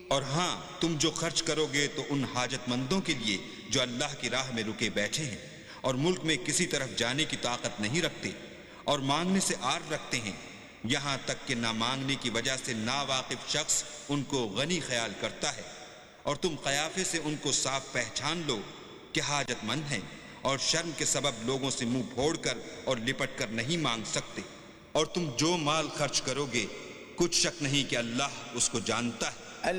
और हाँ, तुम जो खर्च करोगे तो उन हाजतमंदों के लिए जो अल्लाह की राह में रुके बैठे हैं और मुल्क में किसी तरफ जाने की ताकत नहीं रखते और मांगने से आर रखते हैं, यहाँ तक कि ना मांगने की वजह से नावाकिफ शख्स उनको गनी ख्याल करता है। और तुम कयाफे से उनको साफ पहचान लो कि हाजतमंद हैं और शर्म के सबब लोगों से मुंह फोड़कर और लिपट कर नहीं मांग सकते। और तुम जो माल खर्च करोगे कुछ शक नहीं कि अल्लाह उसको जानता है।